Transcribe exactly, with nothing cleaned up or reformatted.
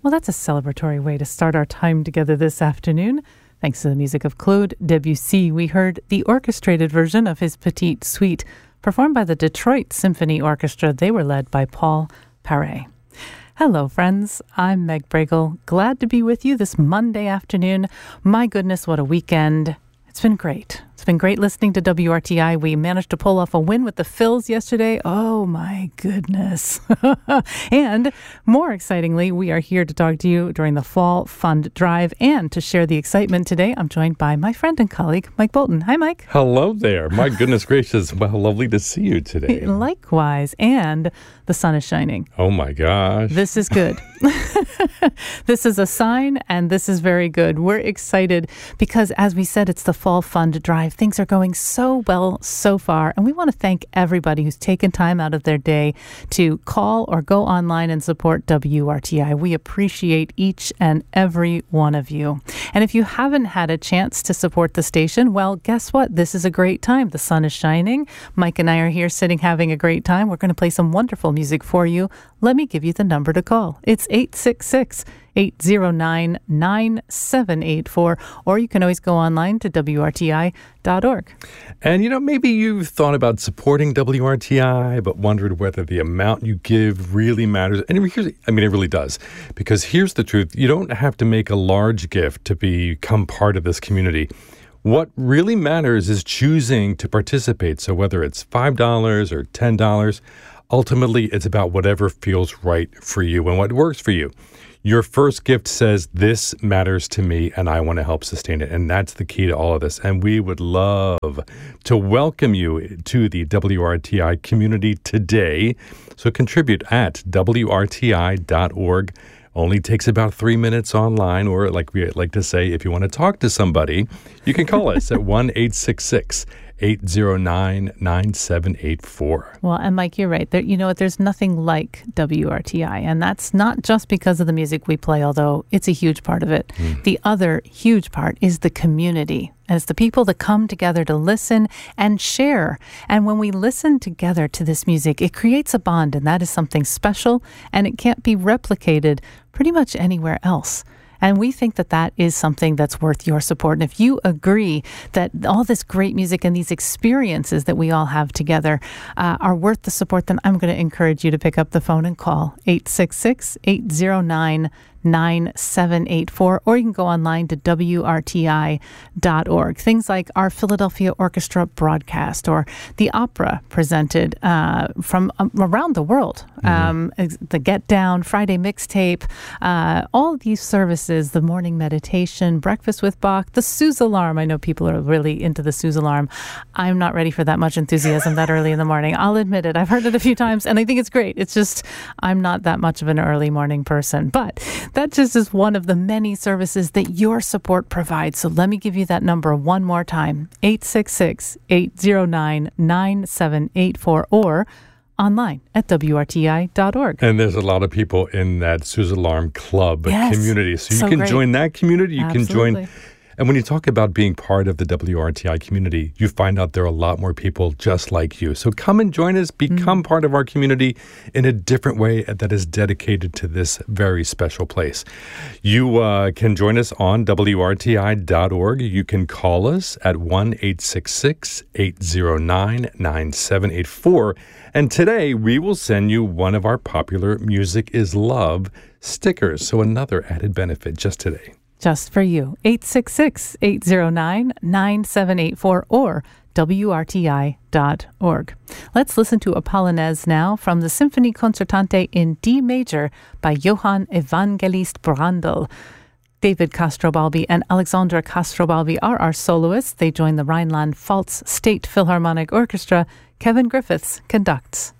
Well, that's a celebratory way to start our time together this afternoon. Thanks to the music of Claude Debussy, we heard the orchestrated version of his Petite Suite, performed by the Detroit Symphony Orchestra. They were led by Paul Paré. Hello, friends. I'm Meg Bragle. Glad to be with you this Monday afternoon. My goodness, what a weekend. It's been great. It's been great listening to W R T I. We managed to pull off a win with the Phils yesterday. Oh, my goodness. And more excitingly, we are here to talk to you during the Fall Fund Drive and to share the excitement today. I'm joined by my friend and colleague, Mike Bolton. Hi, Mike. Hello there. My goodness gracious. Well, lovely to see you today. Likewise. And the sun is shining. Oh, my gosh. This is good. This is a sign, and this is very good. We're excited because, as we said, it's the Fall Fund Drive. Things are going so well so far, and we want to thank everybody who's taken time out of their day to call or go online and support W R T I. We appreciate each and every one of you. And if you haven't had a chance to support the station, well, guess what? This is a great time. The sun is shining. Mike and I are here sitting having a great time. We're going to play some wonderful music for you. Let me give you the number to call. It's eight six six, eight zero nine, nine seven eight four, or you can always go online to W R T I dot org. And, you know, maybe you've thought about supporting W R T I, but wondered whether the amount you give really matters. And here's, I mean, it really does. Because here's the truth. You don't have to make a large gift to become part of this community. What really matters is choosing to participate. So whether it's five dollars or ten dollars, ultimately it's about whatever feels right for you and what works for you. Your first gift says, this matters to me and I want to help sustain it. And that's the key to all of this. And we would love to welcome you to the W R T I community today. So contribute at W R T I dot org. Only takes about three minutes online, or like we like to say, if you want to talk to somebody, you can call us at one eight six six, eight zero nine, nine seven eight four. Well, and Mike, you're right. There, you know what? There's nothing like W R T I, and that's not just because of the music we play, although it's a huge part of it. Mm. The other huge part is the community. And it's the people that come together to listen and share. And when we listen together to this music, it creates a bond, and that is something special, and it can't be replicated pretty much anywhere else. And we think that that is something that's worth your support. And if you agree that all this great music and these experiences that we all have together uh, are worth the support, then I'm going to encourage you to pick up the phone and call eight six six, eight zero nine, nine seven eight four, or you can go online to W R T I dot org. Things like our Philadelphia Orchestra broadcast or the opera presented uh, from um, around the world, mm-hmm. um, the Get Down, Friday mixtape, uh, all of these services, the morning meditation, Breakfast with Bach, the Suze Alarm. I know people are really into the Suze Alarm. I'm not ready for that much enthusiasm that early in the morning. I'll admit it. I've heard it a few times, and I think it's great. It's just I'm not that much of an early morning person. But that just is one of the many services that your support provides. So let me give you that number one more time, eight six six, eight zero nine, nine seven eight four, or online at W R T I dot org. And there's a lot of people in that Suze Alarm Club yes, community. So you so can great. join that community. You Absolutely. can join... And when you talk about being part of the W R T I community, you find out there are a lot more people just like you. So come and join us, become mm. part of our community in a different way that is dedicated to this very special place. You uh, can join us on W R T I dot org. You can call us at one eight six six, eight zero nine, nine seven eight four. And today we will send you one of our popular Music is Love stickers. So another added benefit just today. Just for you, eight six six, eight zero nine, nine seven eight four or W R T I dot org. Let's listen to a Polonaise now from the Symphonie Concertante in D major by Johann Evangelist Brandl. David Castrobalbi and Alexandra Castrobalbi are our soloists. They join the Rhineland-Pfalz State Philharmonic Orchestra. Kevin Griffiths conducts.